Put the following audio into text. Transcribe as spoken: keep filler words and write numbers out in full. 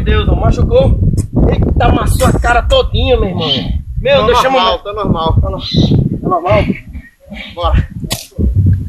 de Deus, ó, machucou. Eita, amassou a cara todinha, meu irmão. Meu Deus, tá chama normal, tá normal. Tá normal. Bora.